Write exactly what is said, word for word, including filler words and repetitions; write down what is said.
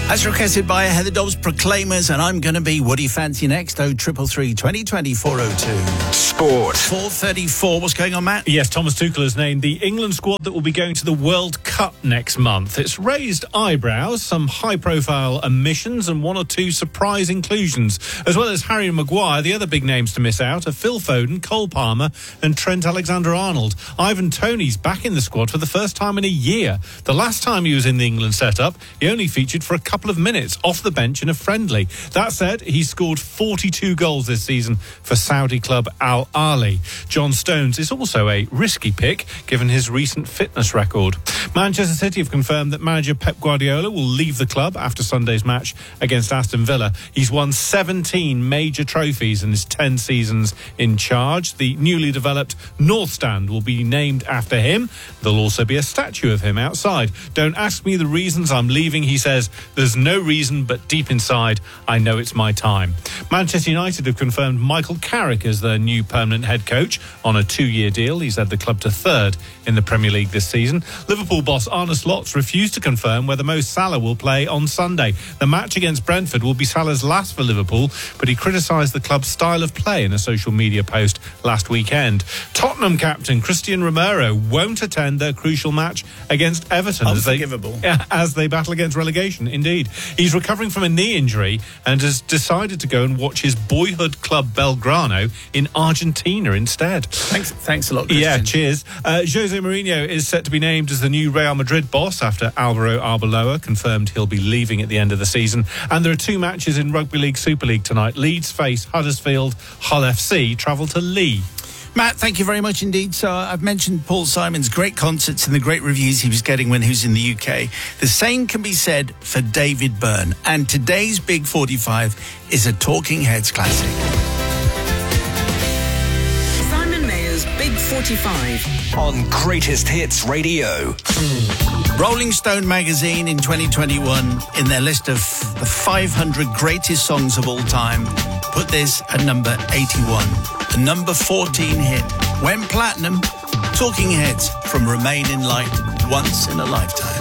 As requested by Heather Dobbs, Proclaimers, and I'm going to be Woody Fancy next. Oh, triple three, twenty twenty, four oh two. Sport. four thirty-four. What's going on, Matt? Yes, Thomas Tuchel has named the England squad that will be going to the World Cup next month. It's raised eyebrows, some high-profile omissions, and one or two surprise inclusions. As well as Harry Maguire, the other big names to miss out are Phil Foden, Cole Palmer, and Trent Alexander-Arnold. Ivan Toney's back in the squad for the first time in a year. The last time he was in the England setup, he only featured for a couple of minutes off the bench in a friendly. That said, he scored forty-two goals this season for Saudi club Al Ahly. John Stones is also a risky pick given his recent fitness record. Manchester City have confirmed that manager Pep Guardiola will leave the club after Sunday's match against Aston Villa. He's won seventeen major trophies in his ten seasons in charge. The newly developed North Stand will be named after him. There'll also be a statue of him outside. Don't ask me the reasons I'm leaving, he says. There's no reason, but deep inside, I know it's my time. Manchester United have confirmed Michael Carrick as their new permanent head coach on a two-year deal. He's led the club to third in the Premier League this season. Liverpool boss Arne Slot refused to confirm whether Mo Salah will play on Sunday. The match against Brentford will be Salah's last for Liverpool, but he criticised the club's style of play in a social media post last weekend. Tottenham captain Christian Romero won't attend their crucial match against Everton as they, Unforgivable. as they battle against relegation. Indeed. He's recovering from a knee injury and has decided to go and watch his boyhood club Belgrano in Argentina instead. Thanks, thanks a lot, Christian. Yeah, cheers. Uh, Jose Mourinho is set to be named as the new Real Madrid boss after Alvaro Arbeloa confirmed he'll be leaving at the end of the season. And there are two matches in Rugby League Super League tonight. Leeds face Huddersfield. Hull F C travel to Lee. Matt, thank you very much indeed. So I've mentioned Paul Simon's great concerts and the great reviews he was getting when he was in the U K. The same can be said for David Byrne. And today's Big forty-five is a Talking Heads classic. Simon Mayer's Big forty-five. On Greatest Hits Radio. Rolling Stone magazine in twenty twenty-one, in their list of the five hundred greatest songs of all time, put this at number eighty-one. The number fourteen hit went platinum. Talking Heads from Remain in Light, Once in a Lifetime.